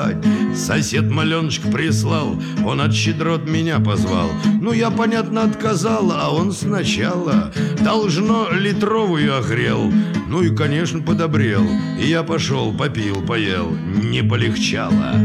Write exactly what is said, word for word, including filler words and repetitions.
Сосед маленочка прислал, он от щедрот меня позвал. Ну, я, понятно, отказал, а он сначала должно литровую огрел. Ну и, конечно, подобрел. И я пошел, попил, поел, не полегчало.